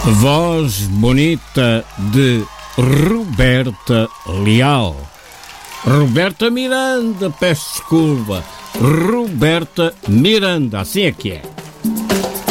Voz bonita de Roberta Leal. Roberta Miranda, peço desculpa. Roberta Miranda, assim é que é.